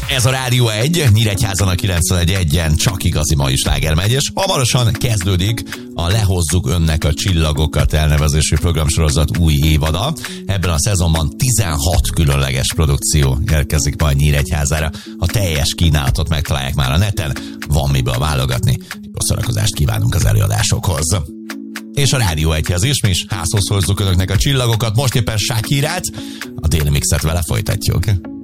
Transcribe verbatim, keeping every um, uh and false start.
Ez a Rádió egy, Nyíregyházan a kilencvenegy egyen csak igazi mai sláger megy, és hamarosan kezdődik a Lehozzuk önnek a csillagokat elnevezésű programsorozat új évada. Ebben a szezonban tizenhat különleges produkció érkezik majd Nyíregyházára. A teljes kínálatot megtalálják már a neten, van miből válogatni. Jó szórakozást kívánunk az előadásokhoz. És a Rádió egyhez is, mi is házhoz hozzuk önöknek a csillagokat, most éppen Shakirát, a Déli Mixet vele folytatjuk.